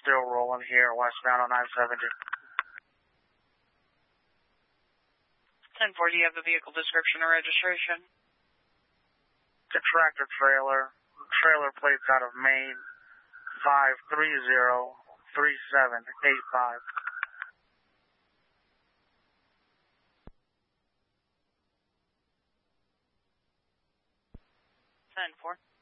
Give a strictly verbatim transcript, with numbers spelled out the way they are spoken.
still rolling here westbound on I seventy. ten four, do you have the vehicle description or registration? The tractor trailer, trailer plates out of Maine, five three zero three seven eight five. ten four.